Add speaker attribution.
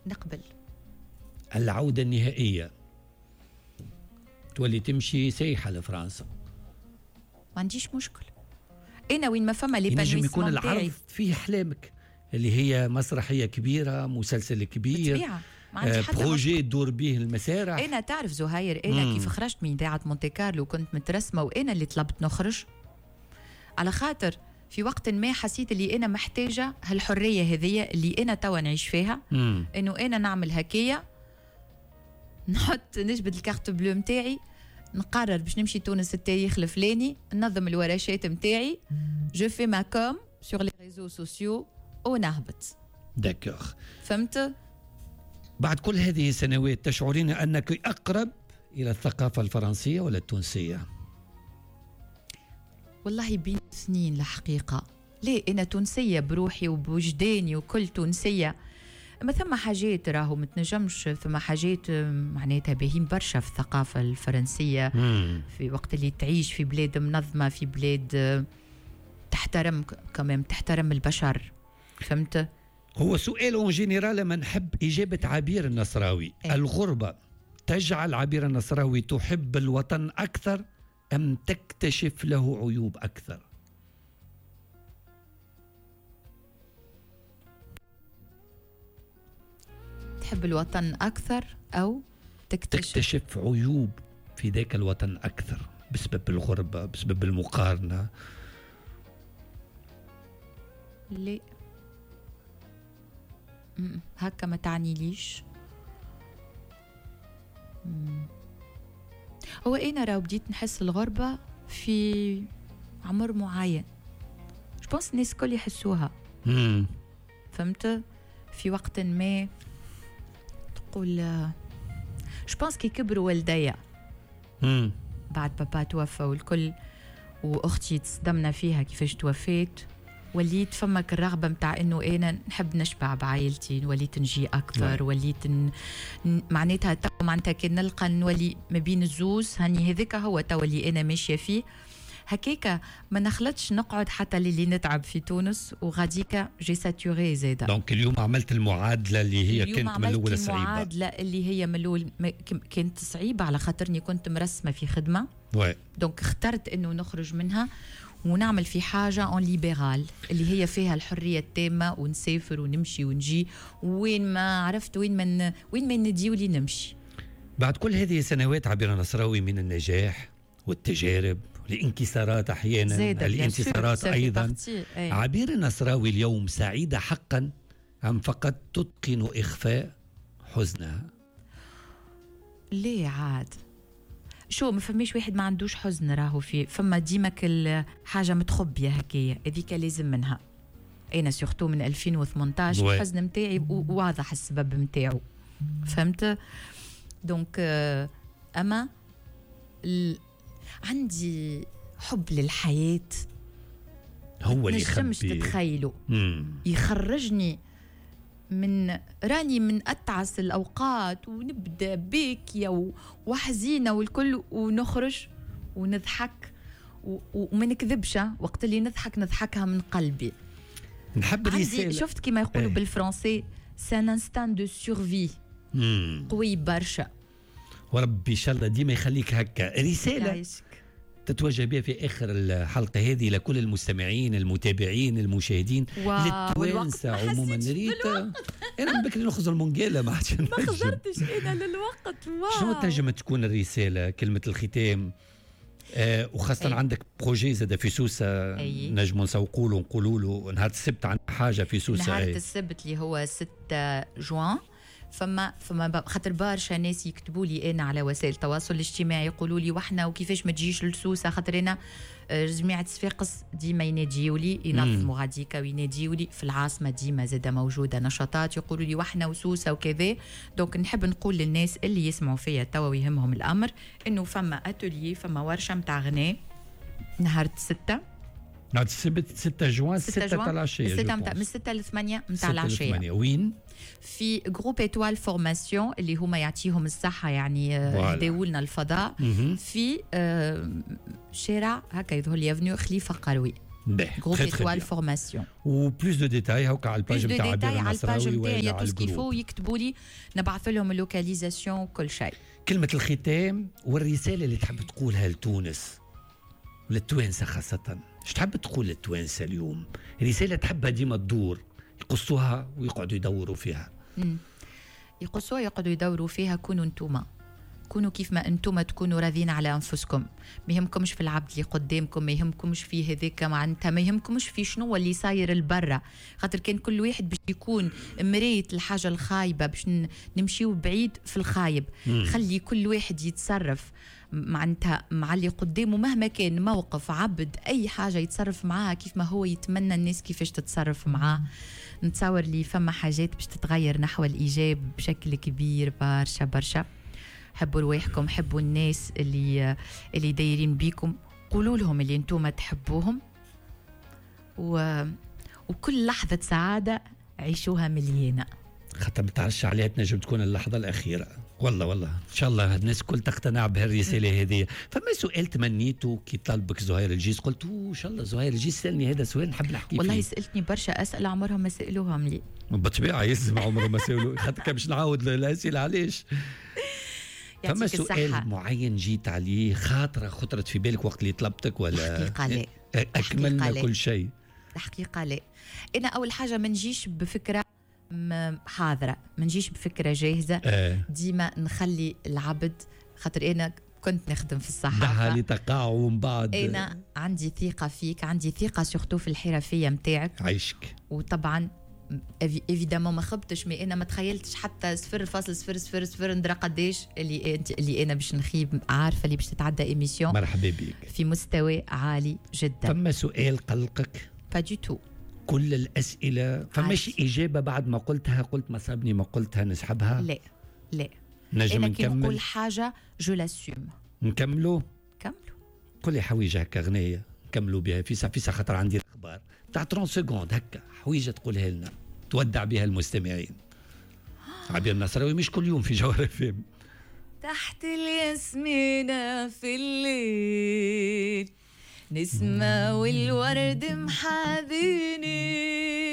Speaker 1: نقبل.
Speaker 2: العودة النهائية تولي تمشي سايحة لفرنسا،
Speaker 1: ما عنديش مشكل. أنا وين ما فما لي
Speaker 2: ينجم يكون العرض فيه أحلامك اللي هي مسرحية كبيرة، مسلسل كبير، بروجي تدور به المسارح.
Speaker 1: أنا تعرف زهير، أنا كيف خرجت من إذاعة مونتي كارلو كنت مترسمة، وأنا اللي طلبت نخرج على خاطر في وقت ما حسيت اللي أنا محتاجة هالحرية هذية اللي أنا توا نعيش فيها. إنه أنا نعمل هكية، نجبد الكارت بلو متاعي، نقرر باش نمشي تونس التاريخ الفلاني، ننظم الورشات متاعي، جو في ما كوم سور لي ريزو سوسيو ونهبط.
Speaker 2: داكوغ،
Speaker 1: فهمت؟
Speaker 2: بعد كل هذه السنوات تشعرين أنك أقرب إلى الثقافة الفرنسية ولا التونسية؟
Speaker 1: والله بين سنين الحقيقة. ليه؟ أنا تونسية بروحي وبوجداني وكل تونسية. ما ثم حاجات راهو متنجمش، ثم حاجات معناتها باهين برشا في الثقافة الفرنسية. في وقت اللي تعيش في بلاد منظمة، في بلاد تحترم كمان، تحترم البشر. فهمت؟
Speaker 2: هو سؤال اون جينيرال لما نحب إجابة عبير النصراوي. الغربة تجعل عبير النصراوي تحب الوطن أكثر أم تكتشف له عيوب أكثر؟
Speaker 1: تحب الوطن أكثر أو
Speaker 2: تكتشف عيوب في ذاك الوطن أكثر بسبب الغربة، بسبب المقارنة؟
Speaker 1: ليه هكا ما تعني ليش. هو أنا راو بديت نحس الغربة في عمر معين، جبونس الناس الكل يحسوها. فهمت؟ في وقت ما تقول جبونس كي كبروا والديا بعد بابا توفى والكل، واختي تصدمنا فيها كيفاش توفيت، وليت فمك الرغبة متاع إنه أنا نحب نشبع بعائلتي، وليت نجي أكثر، وليت معناتها معناتها كي نلقى نولي ما بين الزوز، هني هذاك هو تو اللي أنا ماشية فيه. هكاكا ما نخلطش نقعد حتى اللي نتعب في تونس وغاديكا جي ساتوري زاده.
Speaker 2: دونك اليوم عملت المعادلة اللي هي كانت من الأول صعيبة.
Speaker 1: المعادلة اللي هي من الأول كانت صعيبة على خاطرني كنت مرسمة في خدمة. دونك اخترت إنه نخرج منها ونعمل في حاجة اون ليبرال اللي هي فيها الحرية التامة، ونسافر ونمشي ونجي وين ما عرفت، وين ما نديو لي نمشي.
Speaker 2: بعد كل هذه السنوات عبير النصراوي من النجاح والتجارب والانكسارات أحيانا، الانتصارات أيضا، عبير النصراوي اليوم سعيدة حقا أم فقط تتقن إخفاء حزنها؟
Speaker 1: ليه عاد؟ شو ما فماش واحد ما عندوش حزن، راهو فما ديما كل حاجة متخبية هكايا، هذيك لازم منها. أنا سورتو من 2018 الحزن متاعي واضح السبب متاعه. فهمت؟ دونك أما عندي حب للحياة
Speaker 2: هو اللي
Speaker 1: نجمش تتخيلوا يخرجني من راني من أتعس الأوقات، ونبدأ باكية وحزينة والكل، ونخرج ونضحك وما نكذبش. وقت اللي نضحكها من قلبي.
Speaker 2: نحب الرسالة.
Speaker 1: شفت كما يقولوا بالفرنسي سان انستان دو سورفي قوي برشا.
Speaker 2: وربي إن شاء الله ديما يخليك هكا. رسالة تتوجه بها في آخر الحلقة هذه لكل المستمعين المتابعين المشاهدين للتوانسة عموما. ريتا أنا من بكري نخزر المنقالة ما
Speaker 1: خزرتش أنا للوقت.
Speaker 2: شنو تنجم تكون الرسالة، كلمة الختام؟ وخاصة عندك بروجي زاد في سوسة نجم نسوقوا له ونقولوا له نهار السبت عندنا حاجة في سوسة.
Speaker 1: نهار السبت اللي هو 6 جوان فما خاطر برشا ناس يكتبوا لي انا على وسائل التواصل الاجتماعي يقولوا لي وحنا وكيفاش ما تجيش لسوسه، خاطر انا جماعه صفاقس ديما يناديوا لي ينظموا غاديكا ويناديوا لي في العاصمه ديما زاده موجوده نشاطات يقولوا لي وحنا وسوسه وكذا. دونك نحب نقول للناس اللي يسمعوا فيا توا ويهمهم الامر انه فما اتولي، فما ورشه نتاع غناء نهار 6
Speaker 2: نهار السبت 6 جوان 6 تاع العشيه،
Speaker 1: من 6 ل 8 نتاع العشيه.
Speaker 2: وين؟
Speaker 1: في جروب إتوال فورماسيون اللي هما يعطيهم الصحة يعني يداولنا الفضاء في شارع هكا يظهر لي افنيو خليفة قروي. Groupe étoile formation.
Speaker 2: Ou plus de détails هوكا على الباج نتاع عبير النصراوي ولا على
Speaker 1: الجروب. يكتبوا لي نبعث لهم اللوكاليزاسيون وكل شيء.
Speaker 2: كلمة الختام والرسالة اللي تحب تقولها لتونس وللتوانسة خاصة، ايش تحب تقول للتوانسة اليوم؟ رسالة تحبها ديما تدور، يقصوها ويقعدوا يدوروا فيها.
Speaker 1: يقصوها يقعدوا يدوروا فيها. كونوا انتوما، كونوا كيف ما انتم، تكونوا راضين على انفسكم. ما يهمكمش في العبد اللي قدامكم، ما يهمكمش في هذاك معناتها، ما يهمكمش في شنو اللي صاير البرة، خاطر كان كل واحد باش يكون مراية الحاجة الخايبة باش نمشيو بعيد في الخايب. خلي كل واحد يتصرف معناتها مع اللي قدامه مهما كان موقف، عبد اي حاجة يتصرف معاها كيف ما هو يتمنى الناس كيفاش تتصرف معاه. نتصور لي فما حاجات باش تتغير نحو الإيجاب بشكل كبير برشا برشا. حبوا رواحكم، حبوا الناس اللي دايرين بيكم، قولوا لهم اللي انتم تحبوهم، وكل لحظة سعادة عيشوها مليانة.
Speaker 2: خاطر ما تعرفش عليها تنجم تكون اللحظة الأخيرة. والله ان شاء الله الناس كل تقتنع بهالرساله هذه. فما سؤال تمنيته كي طلبك زهير الجيس قلت ان شاء الله زهير الجيس سالني هذا سؤال نحب نحكي فيه؟
Speaker 1: والله سالتني برشا اسئله عمرهم ما سالوهم لي.
Speaker 2: بالطبيعه يلزم عمرهم ما سالوا، خاطر باش نعاود الاسئله علاش. فما سؤال معين جيت عليه خاطره خطرت في بالك وقت اللي طلبتك ولا؟
Speaker 1: الحقيقه لا.
Speaker 2: اكملنا كل شيء.
Speaker 1: الحقيقه لا. انا اول حاجه ما نجيش بفكره حاضرة، ما نجيش بفكرة جاهزة. ديما نخلي العبد، خاطر أنا كنت نخدم في الصحافة،
Speaker 2: دعها لتقع ومن بعد
Speaker 1: أنا عندي ثقة فيك، عندي ثقة سورتو في الحرفية متاعك.
Speaker 2: عيشك.
Speaker 1: وطبعا ايفيدامون ما خبتش، مي أنا ما تخيلتش حتى 0.000 ندرى قداش اللي أنا باش نخيب، عارفة اللي باش تتعدى إيميسيون.
Speaker 2: مرحبا بك.
Speaker 1: في مستوى عالي جدا.
Speaker 2: فما سؤال قلقك؟
Speaker 1: با دو تو.
Speaker 2: كل الأسئلة فماشي إجابة بعد ما قلتها قلت ما صابني ما قلتها نسحبها؟
Speaker 1: لا
Speaker 2: نجم نكمل.
Speaker 1: أنا نقول حاجة جو لاسيوم.
Speaker 2: نكملوا
Speaker 1: كملوا.
Speaker 2: قولي حويجة هكا غنية نكملوا بها في ساعة خاطر عندي الأخبار تاع 30 سكوند هكا حويجة تقولها لنا تودع بها المستمعين. عبير النصراوي مش كل يوم في جوهر فيلم.
Speaker 1: تحت الياسمينة في الليل نسمة والورد محاذيني